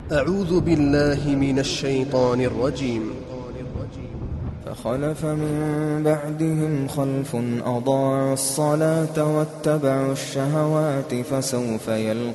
أعوذ بالله من الشيطان الرجيم. فخلف من بعدهم خلف أضاعوا الصلاة واتبعوا الشهوات فسوف يلقون